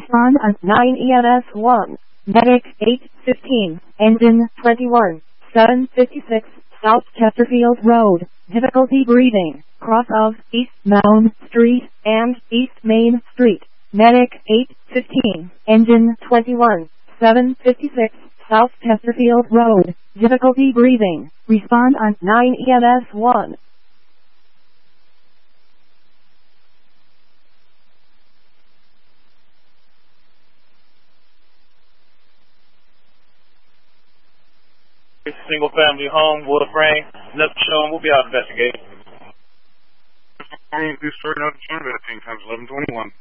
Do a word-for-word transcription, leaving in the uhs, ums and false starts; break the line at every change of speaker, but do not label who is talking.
Respond on nine E M S one. Medic eight fifteen. Engine twenty-one. seven fifty-six. South Chesterfield Road. Difficulty breathing. Cross of East Mound Street and East Main Street. Medic eight fifteen. Engine twenty-one. seven fifty-six. South Chesterfield Road. Difficulty breathing. Respond on nine E M S one.
Single family home, wood frame, nothing shown. We'll be out investigating.
This starting out the at times eleven twenty-one.